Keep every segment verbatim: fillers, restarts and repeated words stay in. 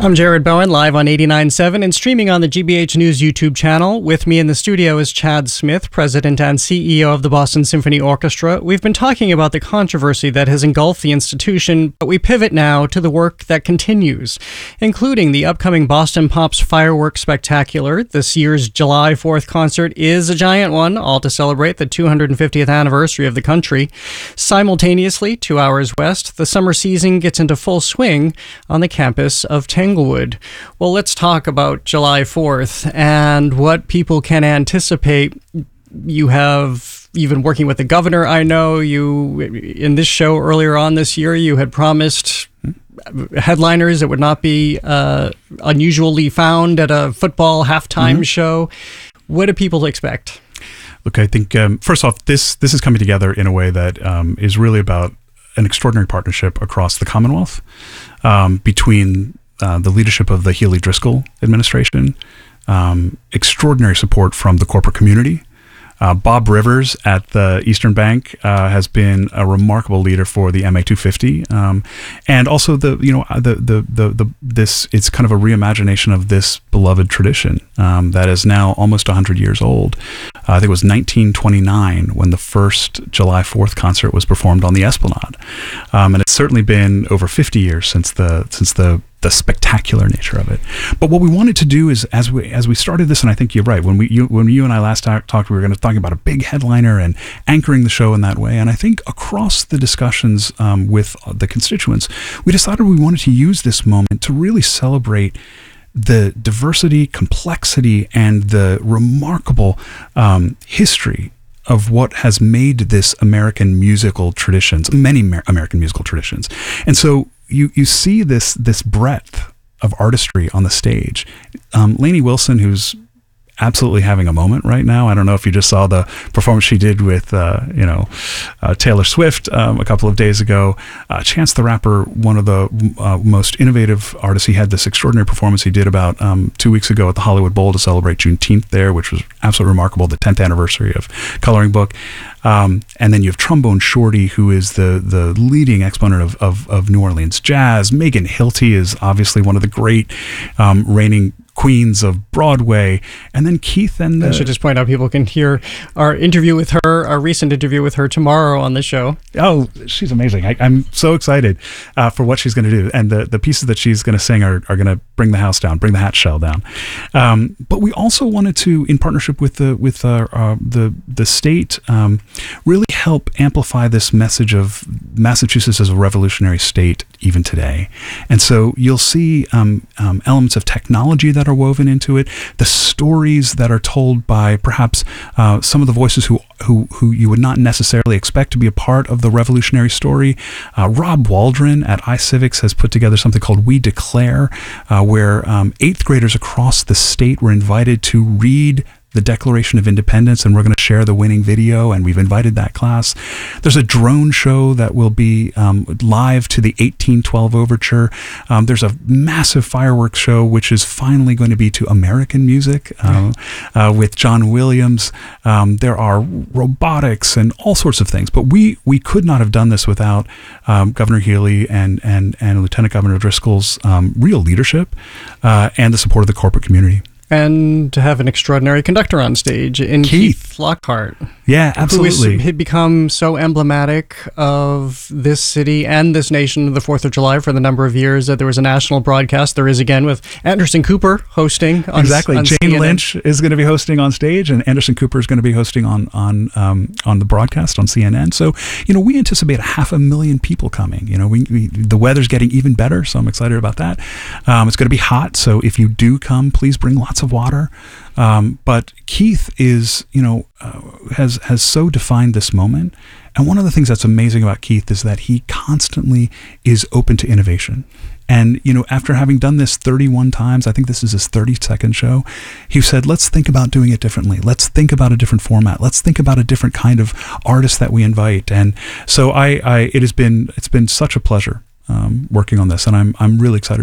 I'm Jared Bowen, live on eighty-nine point seven and streaming on the G B H News YouTube channel. With me in the studio is Chad Smith, President and C E O of the Boston Symphony Orchestra. We've been talking about the controversy that has engulfed the institution, but we pivot now to the work that continues, including the upcoming Boston Pops Fireworks Spectacular. This year's July fourth concert is a giant one, all to celebrate the two hundred fiftieth anniversary of the country. Simultaneously, two hours west, the summer season gets into full swing on the campus of Tanglewood. Well, let's talk about July fourth and what people can anticipate. You have, you've been working with the governor, I know. You, in this show earlier on this year, you had promised headliners that would not be uh, unusually found at a football halftime mm-hmm. show. What do people expect? Look, I think, um, first off, this this is coming together in a way that um, is really about an extraordinary partnership across the Commonwealth um, between Uh, the leadership of the Healey Driscoll administration, um, extraordinary support from the corporate community. Uh, Bob Rivers at the Eastern Bank uh, has been a remarkable leader for the M A two fifty, um, and also the you know the, the the the this it's kind of a reimagination of this beloved tradition um, that is now almost one hundred years old. Uh, I think it was nineteen twenty-nine when the first July fourth concert was performed on the Esplanade, um, and it's certainly been over fifty years since the since the the spectacular nature of it. But what we wanted to do is, as we as we started this, and I think you're right, when we you, when you and I last talked, we were going to talk about a big headliner and anchoring the show in that way. And I think across the discussions um, with the constituents, we decided we wanted to use this moment to really celebrate the diversity, complexity, and the remarkable um, history of what has made this American musical traditions, many American musical traditions. And so you you see this this breadth of artistry on the stage. Um, Lainey Wilson, who's absolutely having a moment right now. I don't know if you just saw the performance she did with, uh, you know, uh, Taylor Swift um, a couple of days ago. Uh, Chance the Rapper, one of the uh, most innovative artists, he had this extraordinary performance he did about um, two weeks ago at the Hollywood Bowl to celebrate Juneteenth there, which was absolutely remarkable, the tenth anniversary of Coloring Book. Um, and then you have Trombone Shorty, who is the the leading exponent of, of, of New Orleans jazz. Megan Hilty is obviously one of the great um, reigning queens of Broadway. And then Keith and... The, I should just point out, people can hear our interview with her, our recent interview with her tomorrow on the show. Oh, she's amazing. I, I'm so excited uh, for what she's going to do. And the, the pieces that she's going to sing are, are going to bring the house down, bring the hat shell down. Um, but we also wanted to, in partnership with the with uh, uh, the, the state, um, really help amplify this message of Massachusetts as a revolutionary state even today. And so you'll see um, um, elements of technology that are woven into it, the stories that are told by perhaps uh, some of the voices who, who who you would not necessarily expect to be a part of the revolutionary story. Uh, Rob Waldron at iCivics has put together something called We Declare, uh, where um, eighth graders across the state were invited to read the Declaration of Independence, and we're going to share the winning video, and we've invited that class. There's a drone show that will be um, live to the eighteen twelve Overture. Um, there's a massive fireworks show, which is finally going to be to American music uh, uh, with John Williams. Um, there are robotics and all sorts of things, but we we could not have done this without um, Governor Healey and, and, and Lieutenant Governor Driscoll's um, real leadership uh, and the support of the corporate community. And to have an extraordinary conductor on stage in Keith, Keith Lockhart. Yeah, absolutely. Who has become so emblematic of this city and this nation, the fourth of July, for the number of years that there was a national broadcast. There is again with Anderson Cooper hosting. On, exactly. on Jane C N N. Lynch is going to be hosting on stage, and Anderson Cooper is going to be hosting on on um, on the broadcast on C N N. So, you know, we anticipate a half a million people coming. You know, we, we the weather's getting even better, so I'm excited about that. Um, it's going to be hot, so if you do come, please bring lots of water. Um, but Keith is, you know, uh, has has so defined this moment. And one of the things that's amazing about Keith is that he constantly is open to innovation. And, you know, after having done this thirty-one times, I think this is his thirty-second show, he said, let's think about doing it differently. Let's think about a different format. Let's think about a different kind of artist that we invite. And so I, I it has been, it's been such a pleasure um, working on this, and I'm I'm really excited about it.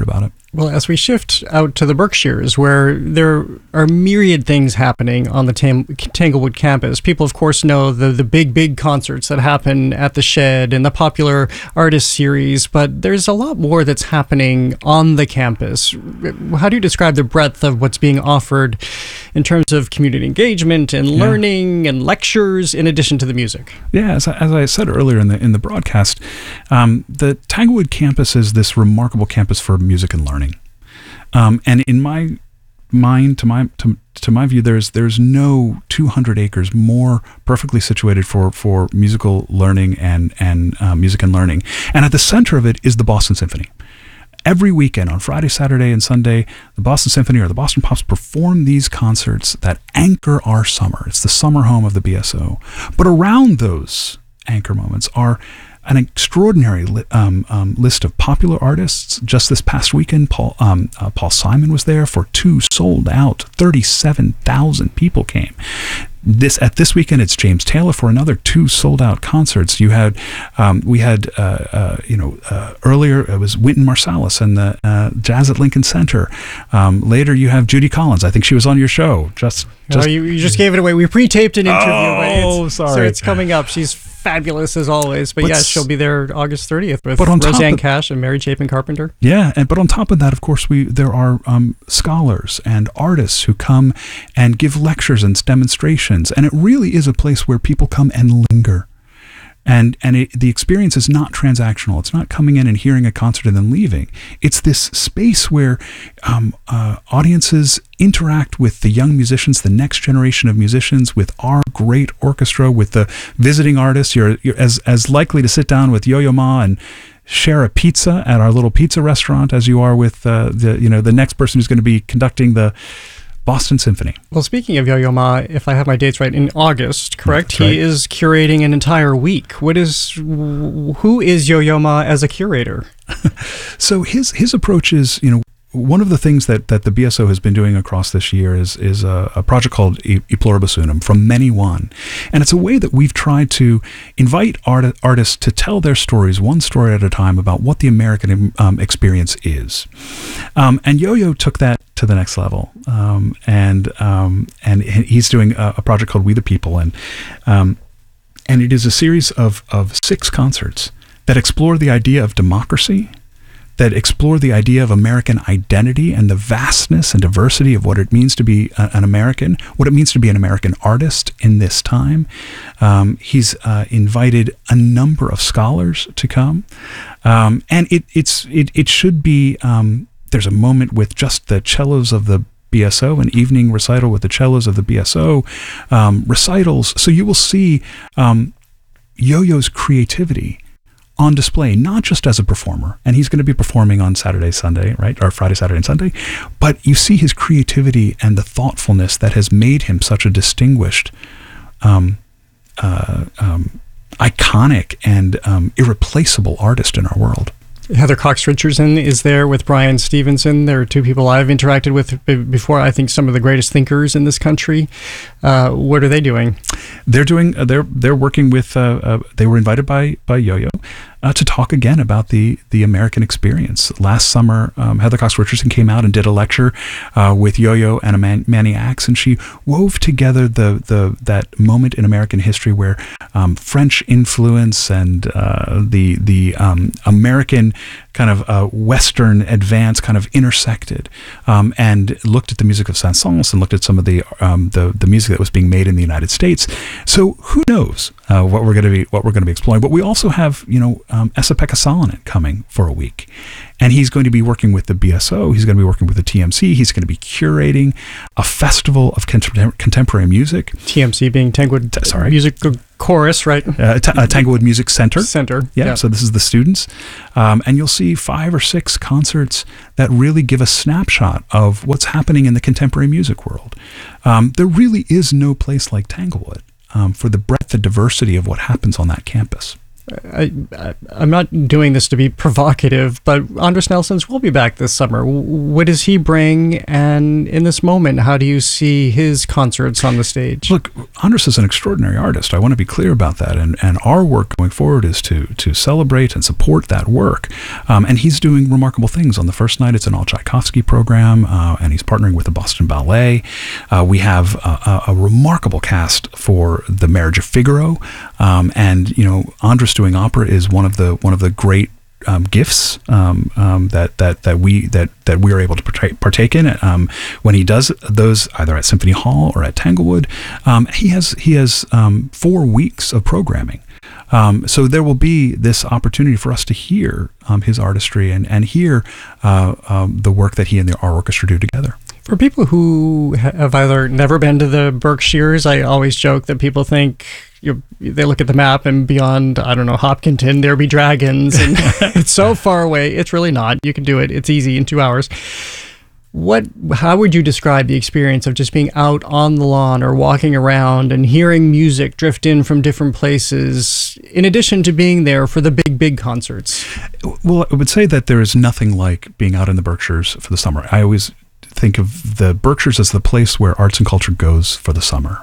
Well, as we shift out to the Berkshires, where there are myriad things happening on the Tam- Tanglewood campus, people, of course, know the, the big, big concerts that happen at the Shed and the Popular Artist Series, but there's a lot more that's happening on the campus. How do you describe the breadth of what's being offered in terms of community engagement and Yeah. learning and lectures, in addition to the music? Yeah, as I, as I said earlier in the in the broadcast, um, the Tanglewood campus is this remarkable campus for music and learning. Um, and in my mind, to my to, to my view, there's there's no two hundred acres more perfectly situated for for musical learning and and uh, music and learning. And at the center of it is the Boston Symphony. Every weekend, on Friday, Saturday, and Sunday, the Boston Symphony or the Boston Pops perform these concerts that anchor our summer. It's the summer home of the B S O. But around those anchor moments are an extraordinary li- um, um, list of popular artists. Just this past weekend, Paul um, uh, Paul Simon was there for two sold out. thirty-seven thousand people came. This at this weekend, it's James Taylor for another two sold out concerts. You had, um, we had, uh, uh, you know, uh, earlier it was Wynton Marsalis and the uh, Jazz at Lincoln Center. Um, later, you have Judy Collins. I think she was on your show. Just, just oh, you, you just gave it away. We pre-taped an interview. Oh, right? It's, sorry. So it's coming up. She's fabulous as always. But, But yes, s- she'll be there August thirtieth with But on top Roseanne of- Cash and Mary Chapin Carpenter. Yeah, and but on top of that, of course, we there are um, scholars and artists who come and give lectures and demonstrations, and it really is a place where people come and linger. And and it, the experience is not transactional. It's not coming in and hearing a concert and then leaving. It's this space where um, uh, audiences interact with the young musicians, the next generation of musicians, with our great orchestra, with the visiting artists. You're, you're as as likely to sit down with Yo-Yo Ma and share a pizza at our little pizza restaurant as you are with uh, the you know the next person who's going to be conducting the Boston Symphony. Well, speaking of Yo-Yo Ma, if I have my dates right, in August, correct? That's right. He is curating an entire week. What is, who is Yo-Yo Ma as a curator? So his his approach is, you know, one of the things that, that the B S O has been doing across this year is is a, a project called E, e Pluribus Unum, From Many One. And it's a way that we've tried to invite art, artists to tell their stories, one story at a time, about what the American um, experience is. Um, and Yo-Yo took that to the next level. Um, and um, and he's doing a, a project called We the People. And um, and it is a series of, of six concerts that explore the idea of democracy, that explore the idea of American identity and the vastness and diversity of what it means to be a, an American, what it means to be an American artist in this time. Um, he's uh, invited a number of scholars to come, um, and it it's it it should be. Um, there's a moment with just the cellos of the B S O, an evening recital with the cellos of the B S O, um, recitals. So you will see um, Yo-Yo's creativity on display, not just as a performer, and he's going to be performing on Saturday, Sunday, right, or Friday, Saturday, and Sunday, but you see his creativity and the thoughtfulness that has made him such a distinguished, um, uh, um, iconic, and um, irreplaceable artist in our world. Heather Cox Richardson is there with Brian Stevenson. There are two people I've interacted with b- before. I think some of the greatest thinkers in this country. Uh, what are they doing? They're doing. Uh, they're they're working with. Uh, uh, they were invited by by Yo-Yo uh, to talk again about the the American experience. Last summer, um, Heather Cox Richardson came out and did a lecture uh, with Yo-Yo and Aman- Manny Axe, and she wove together the the that moment in American history where um, French influence and uh, the the um, American kind of uh, Western advance kind of intersected, um, and looked at the music of Saint-Saëns and looked at some of the um, the the music that was being made in the United States. So who knows uh, what we're going to be what we're going to be exploring? But we also have you know um, Esa-Pekka Salonen coming for a week, and he's going to be working with the B S O. He's going to be working with the T M C. He's going to be curating a festival of contem- contemporary music. T M C being Tanglewood T- sorry. Music Chorus, right? Uh, T- uh, Tanglewood Music Center. Center. Yeah, yeah. so this is the students. Um, and you'll see five or six concerts that really give a snapshot of what's happening in the contemporary music world. Um, there really is no place like Tanglewood um, for the breadth and diversity of what happens on that campus. I, I, I'm not doing this to be provocative, but Andres Nelsons will be back this summer. What does he bring? And in this moment, how do you see his concerts on the stage? Look, Andres is an extraordinary artist. I want to be clear about that. And, and our work going forward is to to celebrate and support that work. Um, and he's doing remarkable things. On the first night, it's an all Tchaikovsky program, uh, and he's partnering with the Boston Ballet. Uh, we have a, a, a remarkable cast for The Marriage of Figaro. Um, and, you know, Andres doing opera is one of the one of the great um, gifts um, um, that that that we that that we are able to partake, partake in. Um, when he does those, either at Symphony Hall or at Tanglewood, um, he has he has um, four weeks of programming. Um, so there will be this opportunity for us to hear um, his artistry and and hear uh, um, the work that he and the our orchestra do together. For people who have either never been to the Berkshires, I always joke that people think you, they look at the map and beyond, I don't know, Hopkinton, there be dragons, and it's so far away. It's really not. You can do it. It's easy in two hours. What? How would you describe the experience of just being out on the lawn or walking around and hearing music drift in from different places, in addition to being there for the big, big concerts? Well, I would say that there is nothing like being out in the Berkshires for the summer. I always think of the Berkshires as the place where arts and culture goes for the summer.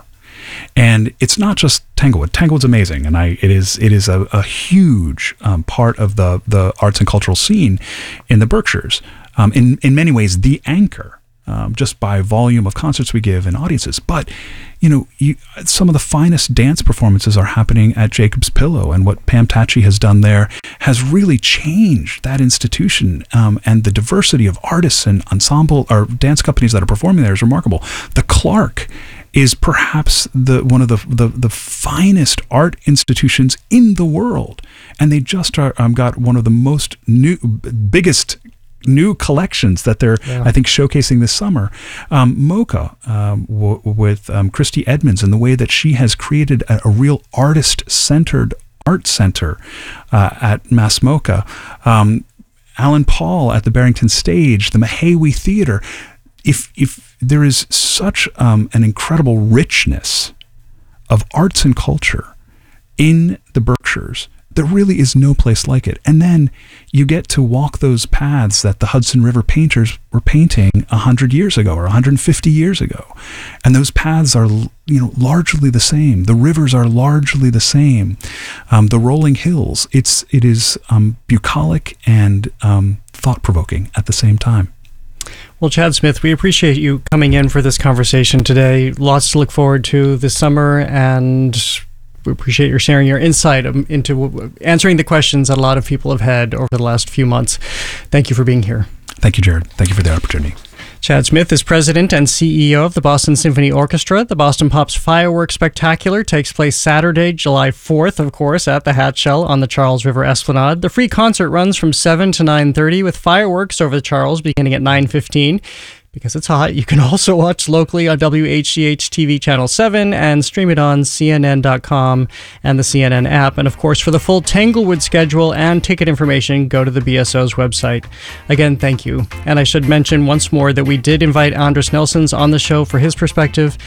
And it's not just Tanglewood. Tanglewood's amazing, and I it is it is a, a huge um, part of the the arts and cultural scene in the Berkshires. Um, in in many ways, the anchor, um, just by volume of concerts we give and audiences. But you know, you, some of the finest dance performances are happening at Jacob's Pillow, and what Pam Tachi has done there has really changed that institution. Um, and the diversity of artists and ensemble or dance companies that are performing there is remarkable. The Clark is perhaps the one of the, the the finest art institutions in the world, and they just are um, got one of the most new, biggest new collections that they're, yeah. I think, showcasing this summer. Um, MoCA um, w- with um, Christy Edmonds, and the way that she has created a, a real artist-centered art center uh, at Mass MoCA. Um, Alan Paul at the Barrington Stage, the Mahawi Theater. If if there is such um, an incredible richness of arts and culture in the Berkshires, there really is no place like it. And then you get to walk those paths that the Hudson River painters were painting one hundred years ago or one hundred fifty years ago. And those paths are, you know, largely the same. The rivers are largely the same. Um, the rolling hills, it's, it is um, bucolic and um, thought-provoking at the same time. Well, Chad Smith, we appreciate you coming in for this conversation today. Lots to look forward to this summer, and we appreciate your sharing your insight into answering the questions that a lot of people have had over the last few months. Thank you for being here. Thank you, Jared. Thank you for the opportunity. Chad Smith is president and C E O of the Boston Symphony Orchestra. The Boston Pops Fireworks Spectacular takes place Saturday, July fourth, of course, at the Hat Shell on the Charles River Esplanade. The free concert runs from seven to nine thirty with fireworks over the Charles beginning at nine fifteen. Because it's hot, you can also watch locally on W H C H T V Channel seven and stream it on C N N dot com and the C N N app. And of course, for the full Tanglewood schedule and ticket information, go to the B S O's website. Again, thank you. And I should mention once more that we did invite Andres Nelsons on the show for his perspective.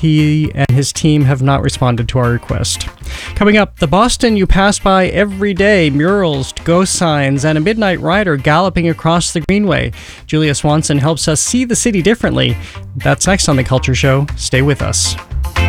He and his team have not responded to our request. Coming up, the Boston you pass by every day, murals, ghost signs, and a midnight rider galloping across the Greenway. Julia Swanson helps us see the city differently. That's next on The Culture Show. Stay with us.